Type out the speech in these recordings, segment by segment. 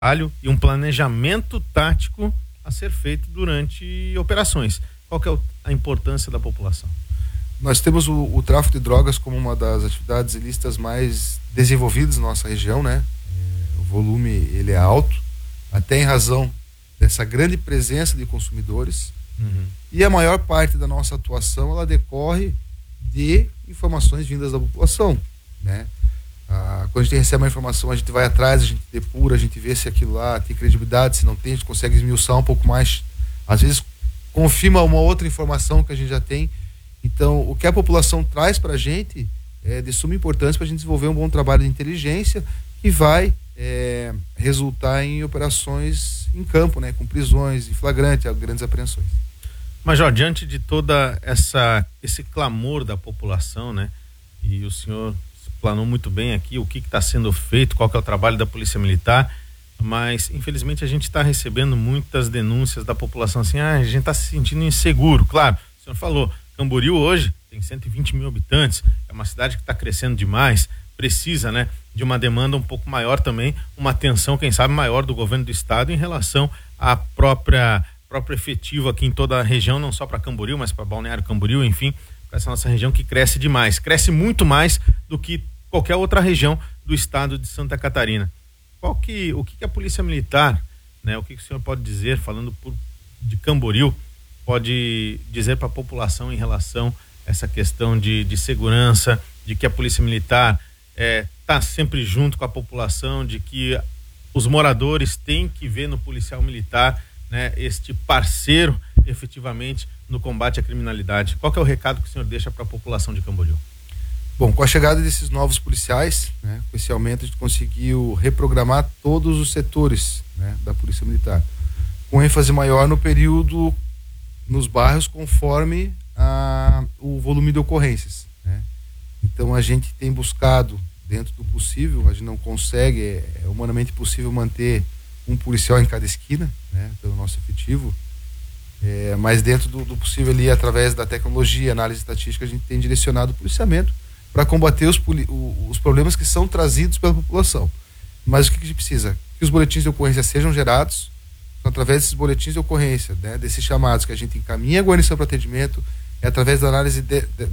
e um planejamento tático a ser feito durante operações. Qual que é a importância da população? Nós temos o tráfico de drogas como uma das atividades ilícitas mais desenvolvidas na nossa região, né? O volume, ele é alto, até em razão dessa grande presença de consumidores. E a maior parte da nossa atuação, ela decorre de informações vindas da população, né? Quando a gente recebe uma informação, a gente vai atrás, a gente depura, a gente vê se aquilo lá tem credibilidade, se não tem, a gente consegue esmiuçar um pouco mais, às vezes confirma uma outra informação que a gente já tem. Então, o que a população traz para a gente é de suma importância para a gente desenvolver um bom trabalho de inteligência que vai resultar em operações em campo, né, com prisões em flagrante, grandes apreensões. Major, diante de toda esse clamor da população, né, e o senhor planou muito bem aqui o que está sendo feito, qual que é o trabalho da Polícia Militar, mas infelizmente a gente está recebendo muitas denúncias da população assim, a gente está se sentindo inseguro. Claro, o senhor falou, Camboriú hoje tem 120 mil habitantes, é uma cidade que está crescendo demais, precisa, né, de uma demanda um pouco maior também, uma atenção, quem sabe, maior do governo do estado em relação à próprio efetivo aqui em toda a região, não só para Camboriú, mas para Balneário Camboriú, enfim, para essa nossa região que cresce demais, cresce muito mais do que qualquer outra região do estado de Santa Catarina. O que a Polícia Militar, né, o que o senhor pode dizer, falando de Camboriú, pode dizer para a população em relação a essa questão de segurança, de que a Polícia Militar está sempre junto com a população, de que os moradores têm que ver no policial militar, né, este parceiro efetivamente no combate à criminalidade. Qual que é o recado que o senhor deixa para a população de Camboriú? Bom, com a chegada desses novos policiais, né, com esse aumento, a gente conseguiu reprogramar todos os setores, né, da Polícia Militar, com ênfase maior no período, nos bairros, conforme o volume de ocorrências, né? Então a gente tem buscado, dentro do possível, a gente não consegue, é humanamente possível manter um policial em cada esquina, né, pelo nosso efetivo, mas dentro do possível ali, através da tecnologia, análise estatística, a gente tem direcionado o policiamento para combater os problemas que são trazidos pela população. Mas o que a gente precisa? Que os boletins de ocorrência sejam gerados, então, através desses boletins de ocorrência, né, desses chamados que a gente encaminha a guarnição para atendimento, através da análise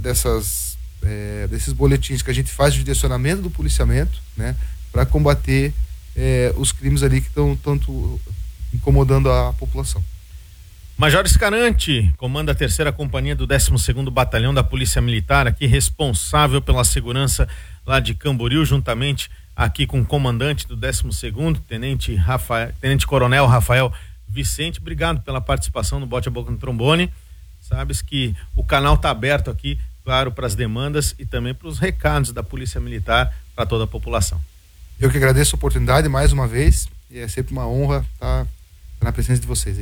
desses boletins que a gente faz de direcionamento do policiamento, né, para combater os crimes ali que estão tanto incomodando a população. Major Escarante comanda a 3ª Companhia do 12º Batalhão da Polícia Militar, aqui responsável pela segurança lá de Camboriú, juntamente aqui com o comandante do 12º, Tenente Coronel Rafael Vicente. Obrigado pela participação no Bote a Boca no Trombone. Sabes que o canal está aberto aqui, claro, para as demandas e também para os recados da Polícia Militar para toda a população. Eu que agradeço a oportunidade mais uma vez e é sempre uma honra estar na presença de vocês aí.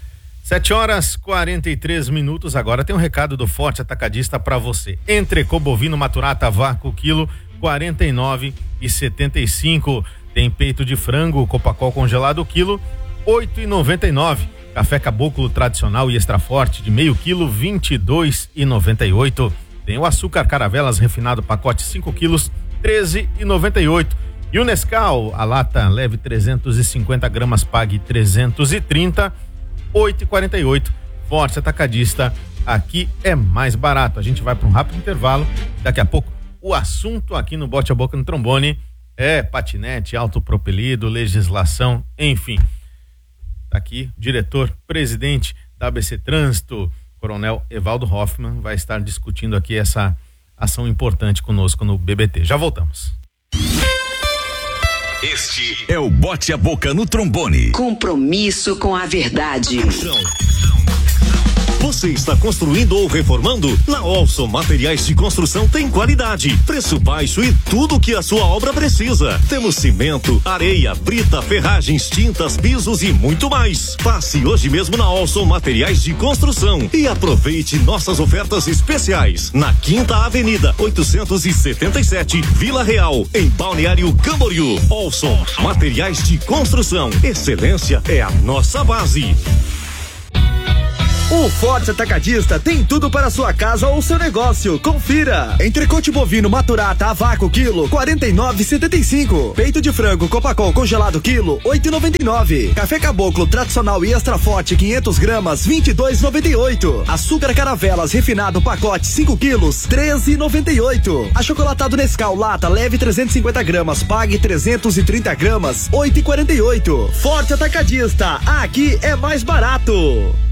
7h43, agora tem um recado do Forte Atacadista para você. Entrecô bovino maturata vácuo quilo 49,75. Tem peito de frango Copacol congelado quilo 8,99. Café caboclo tradicional e extra forte de meio quilo 22,98. Tem o açúcar Caravelas refinado pacote 5 quilos 13,98. E o Nescau, a lata leve 350 gramas, pague 330, 8,48. Forte Atacadista, aqui é mais barato. A gente vai para um rápido intervalo. Daqui a pouco, o assunto aqui no Bote a Boca no Trombone é patinete, autopropelido, legislação, enfim. Tá aqui o diretor-presidente da ABC Trânsito, Coronel Evaldo Hoffmann, vai estar discutindo aqui essa ação importante conosco no BBT. Já voltamos. Este é o Bote a Boca no Trombone. Compromisso com a verdade. Você está construindo ou reformando? Na Olson Materiais de Construção tem qualidade, preço baixo e tudo o que a sua obra precisa. Temos cimento, areia, brita, ferragens, tintas, pisos e muito mais. Passe hoje mesmo na Olson Materiais de Construção e aproveite nossas ofertas especiais. Na 5ª Avenida, 877, Vila Real, em Balneário Camboriú. Olson Materiais de Construção. Excelência é a nossa base. O Forte Atacadista tem tudo para sua casa ou seu negócio. Confira. Entrecote bovino maturata a vácuo quilo 49,75. Peito de frango Copacol congelado quilo 8,99. Café Caboclo tradicional e extra forte 500 gramas 22,98. Açúcar Caravelas refinado pacote 5 quilos 13,98. Achocolatado Nescau lata leve 350 gramas pague 330 gramas 8,48. Forte Atacadista, aqui é mais barato.